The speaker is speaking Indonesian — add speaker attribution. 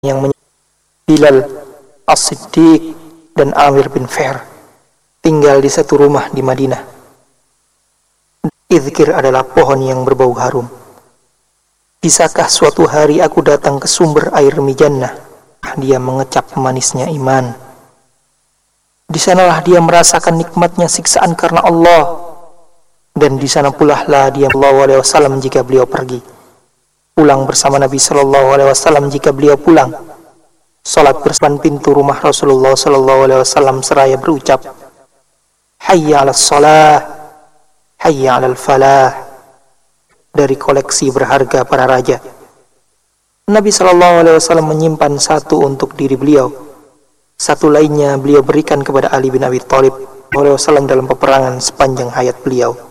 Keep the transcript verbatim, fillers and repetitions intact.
Speaker 1: yang menyebut Bilal, As-Siddiq, dan Amir bin Fihr tinggal di satu rumah di Madinah. Idzkir adalah pohon yang berbau harum. Bisakah suatu hari aku datang ke sumber air Mijannah? Dia mengecap manisnya iman. Di sanalah dia merasakan nikmatnya siksaan karena Allah, dan di sana pula lah dia Shallallahu Alaihi Wasallam jika beliau pergi, pulang bersama Nabi Shallallahu Alaihi Wasallam jika beliau pulang, salat bersama pintu rumah Rasulullah Shallallahu Alaihi Wasallam seraya berucap, Hayya 'alas shalah, hayya 'alal falah, dari koleksi berharga para raja. Nabi Shallallahu Alaihi Wasallam menyimpan satu untuk diri beliau, satu lainnya beliau berikan kepada Ali bin Abi Thalib Alaihi Wasallam dalam peperangan sepanjang hayat beliau.